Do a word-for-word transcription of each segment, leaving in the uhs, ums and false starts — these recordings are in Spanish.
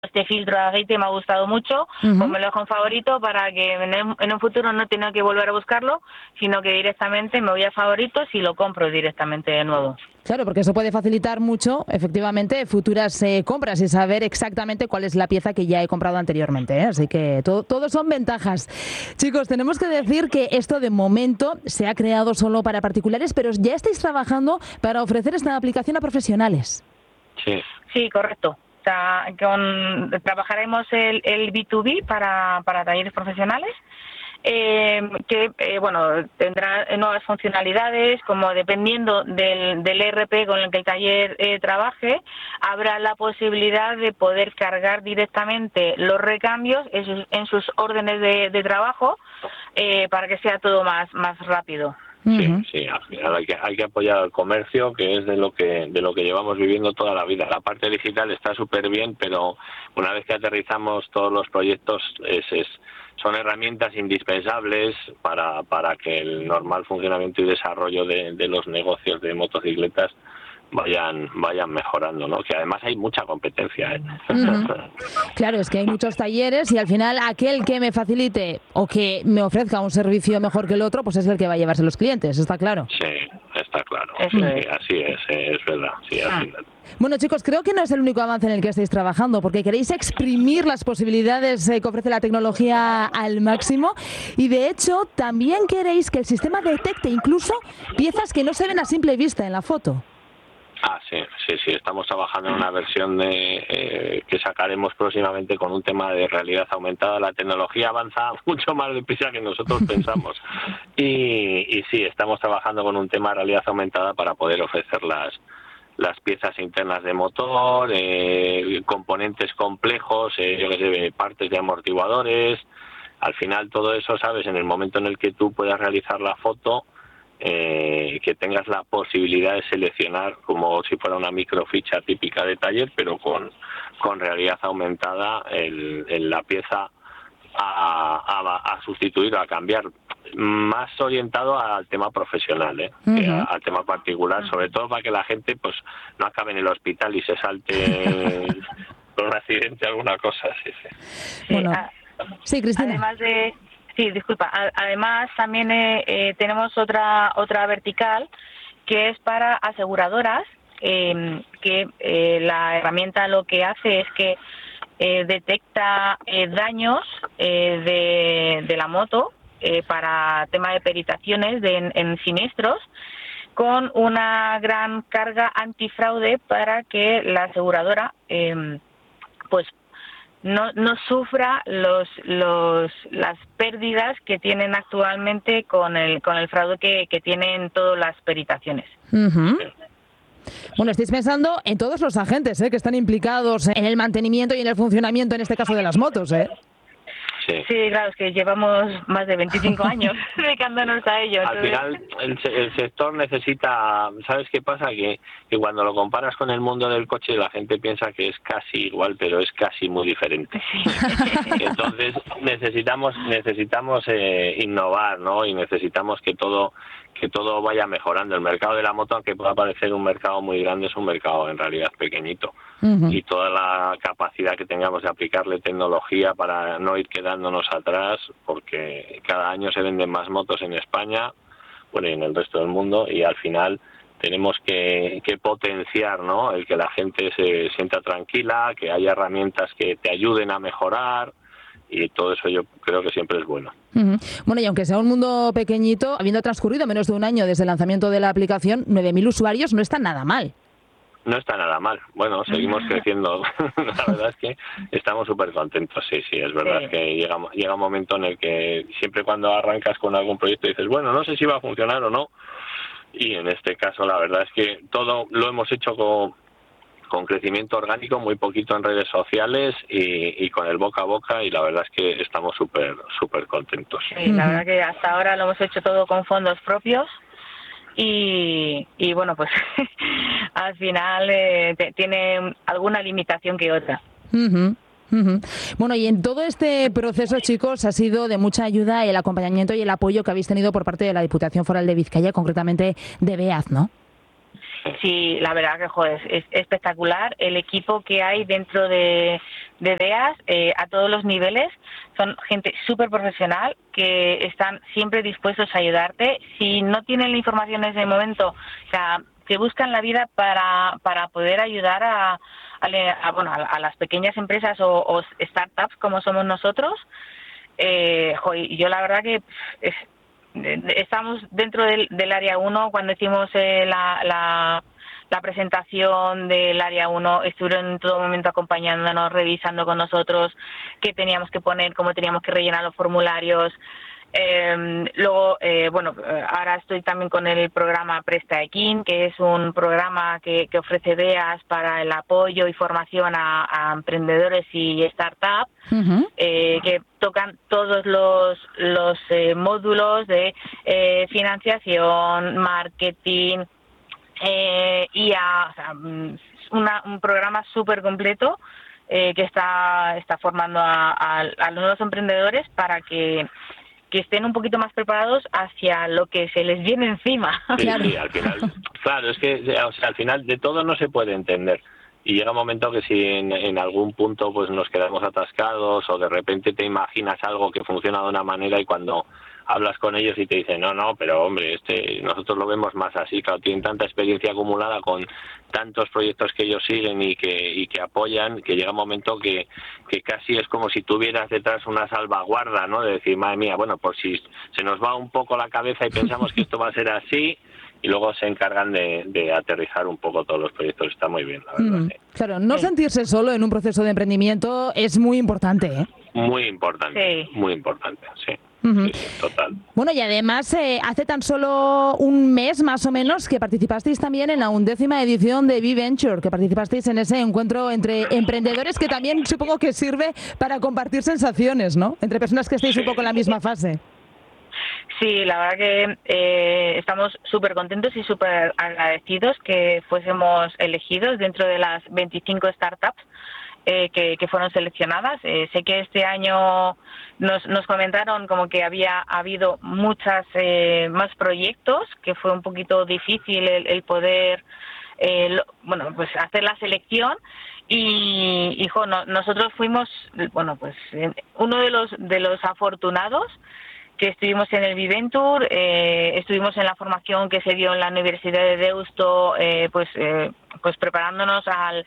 este filtro de aceite me ha gustado mucho, uh-huh. pues me lo dejo en favorito para que en, el, en un futuro no tenga que volver a buscarlo, sino que directamente me voy a favoritos y lo compro directamente de nuevo. Claro, porque eso puede facilitar mucho, efectivamente, futuras eh, compras y saber exactamente cuál es la pieza que ya he comprado anteriormente, ¿eh? Así que todo, todo son ventajas. Chicos, tenemos que decir que esto de momento se ha creado solo para particulares, pero ya estáis trabajando para ofrecer esta aplicación a profesionales. Sí, sí, correcto. O sea, con, trabajaremos el, el B dos B para, para talleres profesionales, eh, que eh, bueno tendrá nuevas funcionalidades, como dependiendo del, del E R P con el que el taller eh, trabaje, habrá la posibilidad de poder cargar directamente los recambios en sus, en sus órdenes de, de trabajo, eh, para que sea todo más, más rápido. Sí, sí, al final hay que hay que apoyar al comercio, que es de lo que de lo que llevamos viviendo toda la vida. La parte digital está súper bien, pero una vez que aterrizamos todos los proyectos es, es son herramientas indispensables para para que el normal funcionamiento y desarrollo de, de los negocios de motocicletas vayan vayan mejorando, ¿no? Que además hay mucha competencia, ¿eh? Uh-huh. Claro, es que hay muchos talleres y al final aquel que me facilite o que me ofrezca un servicio mejor que el otro, pues es el que va a llevarse los clientes, ¿está claro? Sí, está claro. Sí, sí, así es, es verdad. Sí, al final. Bueno, chicos, creo que no es el único avance en el que estáis trabajando, porque queréis exprimir las posibilidades eh, que ofrece la tecnología al máximo y, de hecho, también queréis que el sistema detecte incluso piezas que no se ven a simple vista en la foto. Ah, sí, sí, sí, estamos trabajando en una versión de eh, que sacaremos próximamente con un tema de realidad aumentada. La tecnología avanza mucho más deprisa que nosotros pensamos y, y sí, estamos trabajando con un tema de realidad aumentada para poder ofrecer las las piezas internas de motor, eh, componentes complejos, eh, yo que sé, partes de amortiguadores. Al final todo eso, sabes, en el momento en el que tú puedas realizar la foto, Eh, que tengas la posibilidad de seleccionar como si fuera una microficha típica de taller, pero con, con realidad aumentada el, el, la pieza a, a, a sustituir o a cambiar, más orientado al tema profesional, ¿eh? Uh-huh. que a, al tema particular, sobre todo para que la gente pues no acabe en el hospital y se salte con un accidente alguna cosa. Sí, sí. Bueno, sí, Cristina. Además de Sí, disculpa. Además, también eh, eh, tenemos otra otra vertical que es para aseguradoras, eh, que eh, la herramienta lo que hace es que eh, detecta eh, daños eh, de, de la moto eh, para tema de peritaciones de, en, en siniestros, con una gran carga antifraude para que la aseguradora eh, pues no no sufra los los las pérdidas que tienen actualmente con el con el fraude que, que tienen todas las peritaciones. Uh-huh. Bueno, estáis pensando en todos los agentes, ¿eh? que están implicados en el mantenimiento y en el funcionamiento, en este caso de las motos, ¿eh? Sí. sí, claro, es que llevamos más de veinticinco años dedicándonos a ello. Al final el, el sector necesita, ¿sabes qué pasa? Que, que cuando lo comparas con el mundo del coche la gente piensa que es casi igual, pero es casi muy diferente. Entonces necesitamos necesitamos eh, innovar, ¿no? Y necesitamos que todo que todo vaya mejorando. El mercado de la moto, aunque pueda parecer un mercado muy grande, es un mercado en realidad pequeñito. Uh-huh. Y toda la capacidad que tengamos de aplicarle tecnología para no ir quedándonos atrás, porque cada año se venden más motos en España, bueno, y en el resto del mundo, y al final tenemos que, que potenciar, ¿no? El que la gente se sienta tranquila, que haya herramientas que te ayuden a mejorar, y todo eso yo creo que siempre es bueno. Uh-huh. Bueno, y aunque sea un mundo pequeñito, habiendo transcurrido menos de un año desde el lanzamiento de la aplicación, nueve mil usuarios no está nada mal. No está nada mal. Bueno, seguimos creciendo. La verdad es que estamos súper contentos. Sí, sí, es verdad sí. que llega, llega un momento en el que siempre cuando arrancas con algún proyecto dices, bueno, no sé si va a funcionar o no. Y en este caso la verdad es que todo lo hemos hecho con, con crecimiento orgánico, muy poquito en redes sociales y, y con el boca a boca, y la verdad es que estamos súper súper contentos. Sí, la verdad que hasta ahora lo hemos hecho todo con fondos propios. Y, y bueno, pues al final eh, te, tiene alguna limitación que otra. Uh-huh, uh-huh. Bueno, y en todo este proceso, chicos, ha sido de mucha ayuda el acompañamiento y el apoyo que habéis tenido por parte de la Diputación Foral de Vizcaya, concretamente de BEAD, ¿no? sí, la verdad que joder, es, es espectacular el equipo que hay dentro de, de D E A S, eh, a todos los niveles. Son gente súper profesional que están siempre dispuestos a ayudarte. Si no tienen la información en ese momento, o sea, que buscan la vida para, para poder ayudar a, a, a, bueno, a, a las pequeñas empresas o, o startups como somos nosotros. Eh, joder, yo la verdad que es, estamos dentro del, del área uno. Cuando hicimos eh, la, la, la presentación del área uno, estuvieron en todo momento acompañándonos, revisando con nosotros qué teníamos que poner, cómo teníamos que rellenar los formularios. Eh, luego, eh, bueno, ahora estoy también con el programa Presta Equin, que es un programa que, que ofrece D E A S para el apoyo y formación a, a emprendedores y startups, uh-huh. eh, que tocan todos los, los eh, módulos de eh, financiación, marketing, eh, I A, o sea, una, un programa súper completo eh, que está, está formando a, a, a los nuevos emprendedores para que que estén un poquito más preparados hacia lo que se les viene encima. Sí, claro. Sí, al final, claro, es que o sea, al final de todo no se puede entender. Y llega un momento que si en, en algún punto pues nos quedamos atascados o de repente te imaginas algo que funciona de una manera y cuando hablas con ellos y te dicen, no, no, pero hombre, este nosotros lo vemos más así, claro, tienen tanta experiencia acumulada con tantos proyectos que ellos siguen y que y que apoyan, que llega un momento que, que casi es como si tuvieras detrás una salvaguarda, ¿no? De decir, madre mía, bueno, por si se nos va un poco la cabeza y pensamos que esto va a ser así, y luego se encargan de, de aterrizar un poco todos los proyectos. Está muy bien, la verdad. Mm, sí. Claro, no sí. sentirse solo en un proceso de emprendimiento es muy importante, ¿eh? Muy importante, sí. muy importante, sí. Uh-huh. Sí, sí, total. Bueno, y además eh, hace tan solo un mes más o menos que participasteis también en la undécima edición de V-Venture, que participasteis en ese encuentro entre emprendedores que también supongo que sirve para compartir sensaciones, ¿no? Entre personas que estéis sí. un poco en la misma fase. Sí, la verdad que eh, estamos súper contentos y súper agradecidos que fuésemos elegidos dentro de las veinticinco startups eh, que, que fueron seleccionadas. Eh, sé que este año nos, nos comentaron como que había habido muchas eh, más proyectos, que fue un poquito difícil el, el poder eh, lo, bueno pues hacer la selección. Y, hijo, no, nosotros fuimos, bueno, pues uno de los de los afortunados que estuvimos en el V-Venture, eh, estuvimos en la formación que se dio en la Universidad de Deusto, eh, pues eh, pues preparándonos al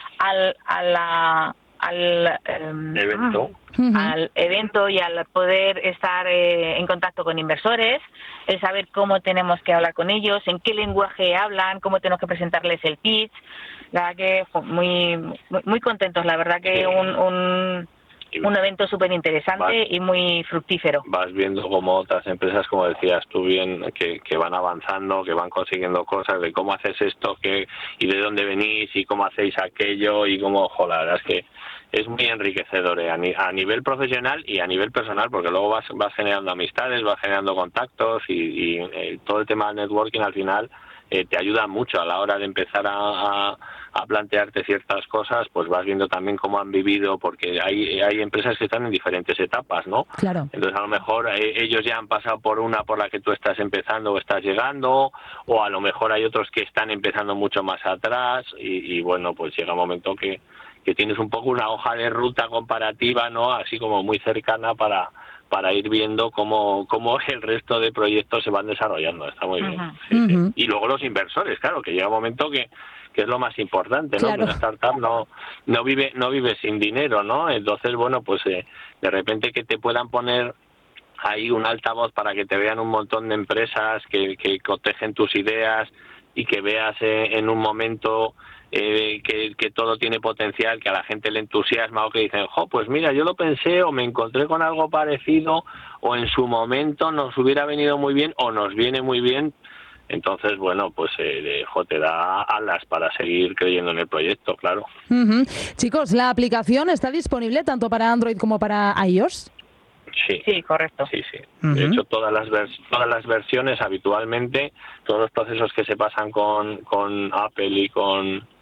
al a la, al um, evento al evento y al poder estar eh, en contacto con inversores, el saber cómo tenemos que hablar con ellos, en qué lenguaje hablan, cómo tenemos que presentarles el pitch. La verdad que muy muy, muy contentos, la verdad que un, un un evento súper interesante y muy fructífero. Vas viendo como otras empresas, como decías tú bien, que, que van avanzando, que van consiguiendo cosas, de cómo haces esto, que y de dónde venís, y cómo hacéis aquello, y cómo, ojo, la verdad es que es muy enriquecedor eh, a, ni, a nivel profesional y a nivel personal, porque luego vas, vas generando amistades, vas generando contactos, y, y eh, todo el tema del networking al final eh, te ayuda mucho a la hora de empezar a, a a plantearte ciertas cosas, pues vas viendo también cómo han vivido, porque hay hay empresas que están en diferentes etapas, ¿no? Claro. Entonces a lo mejor eh, ellos ya han pasado por una por la que tú estás empezando o estás llegando, o a lo mejor hay otros que están empezando mucho más atrás, y, y bueno, pues llega un momento que, que tienes un poco una hoja de ruta comparativa, ¿no? Así como muy cercana para para ir viendo cómo, cómo el resto de proyectos se van desarrollando. Está muy bien. Uh-huh. Sí, uh-huh. sí. Y luego los inversores, claro, que llega un momento que que es lo más importante, ¿no? Claro. Que una startup no no vive no vive sin dinero, ¿no? Entonces, bueno, pues eh, de repente que te puedan poner ahí un altavoz para que te vean un montón de empresas que, que cotejen tus ideas y que veas eh, en un momento eh, que, que todo tiene potencial, que a la gente le entusiasma, o que dicen, jo, pues mira, yo lo pensé o me encontré con algo parecido, o en su momento nos hubiera venido muy bien o nos viene muy bien. Entonces, bueno, pues eh, jo, te da alas para seguir creyendo en el proyecto, claro. Uh-huh. Chicos, ¿la aplicación está disponible tanto para Android como para iOS? Sí, sí, correcto. Sí, sí. Uh-huh. De hecho, todas las vers- todas las versiones habitualmente, todos los procesos que se pasan con, con Apple y con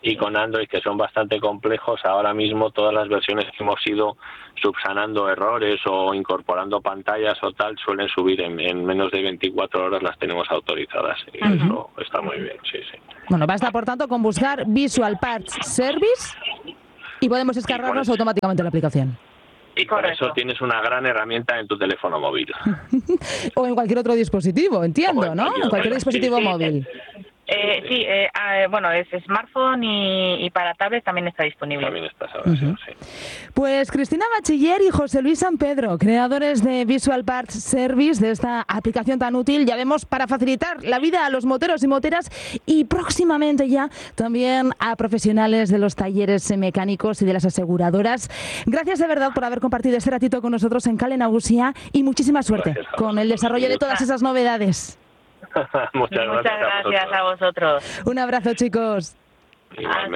y con Android, que son bastante complejos. Ahora mismo todas las versiones que hemos ido subsanando errores o incorporando pantallas o tal suelen subir en, en menos de veinticuatro horas, las tenemos autorizadas y uh-huh. eso está muy bien, sí, sí. Bueno, basta por tanto con buscar Visual Parts Service y podemos descargarnos automáticamente la aplicación. Y con Correcto. Eso tienes una gran herramienta en tu teléfono móvil. O en cualquier otro dispositivo, entiendo, en ¿no? Cualquier en cualquier dispositivo sí, sí, móvil. Eh, sí, eh, eh, bueno, es smartphone y, y para tablet también está disponible. También está esa versión, uh-huh. sí. Pues Cristina Bachiller y José Luis San Pedro, creadores de Visual Parts Service, de esta aplicación tan útil, ya vemos, para facilitar la vida a los moteros y moteras y próximamente ya también a profesionales de los talleres mecánicos y de las aseguradoras. Gracias de verdad por haber compartido este ratito con nosotros en Kale Nagusia y muchísima suerte con el desarrollo de todas esas novedades. Muchas, Muchas gracias, gracias a vosotros. Un abrazo, chicos. Igualmente.